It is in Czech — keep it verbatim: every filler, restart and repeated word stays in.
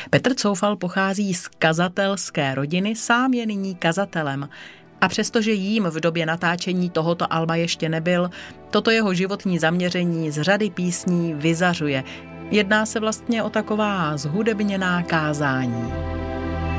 Petr Coufal pochází z kazatelské rodiny, sám je nyní kazatelem. A přestože jím v době natáčení tohoto alba ještě nebyl, toto jeho životní zaměření z řady písní vyzařuje. Jedná se vlastně o taková zhudebněná kázání.